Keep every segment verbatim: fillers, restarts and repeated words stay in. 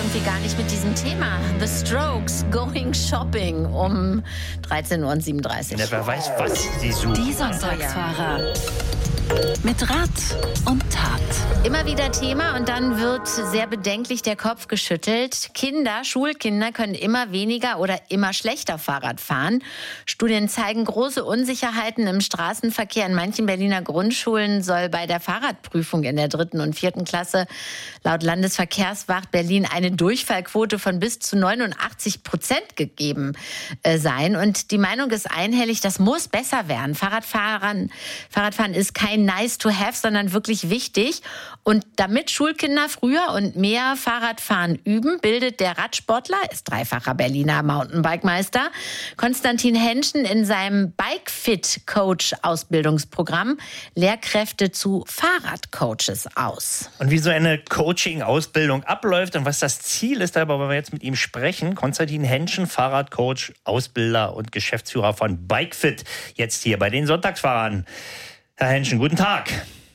irgendwie gar nicht mit diesem Thema. The Strokes, Going Shopping um dreizehn Uhr siebenunddreißig. Ja, wer weiß, was sie suchen. Die Sonntagsfahrer. Mit Rat und Tat. Immer wieder Thema und dann wird sehr bedenklich der Kopf geschüttelt. Kinder, Schulkinder können immer weniger oder immer schlechter Fahrrad fahren. Studien zeigen große Unsicherheiten im Straßenverkehr. In manchen Berliner Grundschulen soll bei der Fahrradprüfung in der dritten und vierten Klasse laut Landesverkehrswacht Berlin eine Durchfallquote von bis zu neunundachtzig Prozent gegeben äh, sein. Und die Meinung ist einhellig, das muss besser werden. Fahrradfahren, Fahrradfahren ist kein nice to have, sondern wirklich wichtig. Und damit Schulkinder früher und mehr Fahrradfahren üben, bildet der Radsportler, ist dreifacher Berliner Mountainbike-Meister, Konstantin Henschen in seinem Bike-Fit-Coach-Ausbildungsprogramm Lehrkräfte zu Fahrradcoaches aus. Und wie so eine Coaching-Ausbildung abläuft und was das Ziel ist, darüber wollen wir jetzt mit ihm sprechen. Konstantin Henschen, Fahrradcoach, Ausbilder und Geschäftsführer von Bike-Fit, jetzt hier bei den Sonntagsfahrern. Herr Henschen, guten Tag.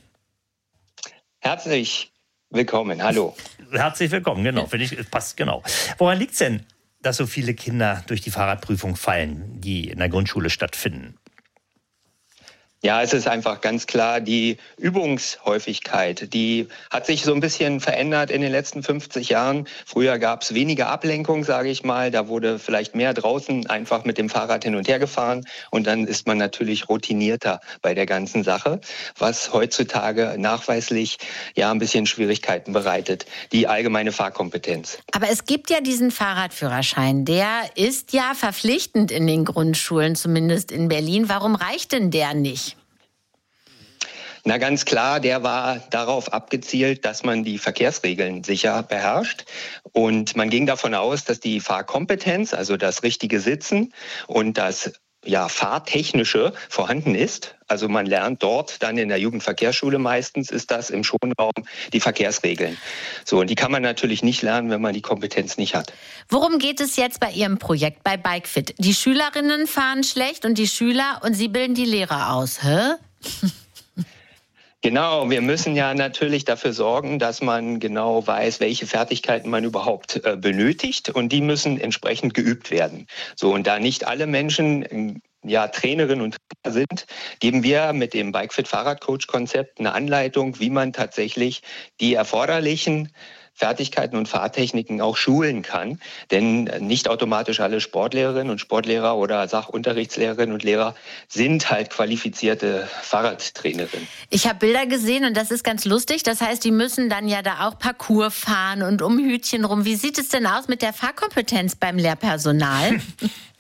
Herzlich willkommen, hallo. Herzlich willkommen, genau, finde ich, passt genau. Woran liegt es denn, dass so viele Kinder durch die Fahrradprüfung fallen, die in der Grundschule stattfinden? Ja, es ist einfach ganz klar, die Übungshäufigkeit, die hat sich so ein bisschen verändert in den letzten fünfzig Jahren. Früher gab es weniger Ablenkung, sage ich mal. Da wurde vielleicht mehr draußen einfach mit dem Fahrrad hin und her gefahren. Und dann ist man natürlich routinierter bei der ganzen Sache, was heutzutage nachweislich ja ein bisschen Schwierigkeiten bereitet. Die allgemeine Fahrkompetenz. Aber es gibt ja diesen Fahrradführerschein. Der ist ja verpflichtend in den Grundschulen, zumindest in Berlin. Warum reicht denn der nicht? Na ganz klar, der war darauf abgezielt, dass man die Verkehrsregeln sicher beherrscht. Und man ging davon aus, dass die Fahrkompetenz, also das richtige Sitzen und das ja, Fahrtechnische vorhanden ist. Also man lernt dort dann in der Jugendverkehrsschule meistens, ist das im Schonraum die Verkehrsregeln. So, und die kann man natürlich nicht lernen, wenn man die Kompetenz nicht hat. Worum geht es jetzt bei Ihrem Projekt, bei Bike-Fit? Die Schülerinnen fahren schlecht und die Schüler und Sie bilden die Lehrer aus, hä? Genau, wir müssen ja natürlich dafür sorgen, dass man genau weiß, welche Fertigkeiten man überhaupt äh, benötigt, und die müssen entsprechend geübt werden. So, und da nicht alle Menschen äh, ja Trainerinnen und Trainer sind, geben wir mit dem Bike-Fit Fahrradcoach-Konzept eine Anleitung, wie man tatsächlich die erforderlichen Fertigkeiten und Fahrtechniken auch schulen kann. Denn nicht automatisch alle Sportlehrerinnen und Sportlehrer oder Sachunterrichtslehrerinnen und Lehrer sind halt qualifizierte Fahrradtrainerinnen. Ich habe Bilder gesehen und das ist ganz lustig. Das heißt, die müssen dann ja da auch Parcours fahren und um Hütchen rum. Wie sieht es denn aus mit der Fahrkompetenz beim Lehrpersonal?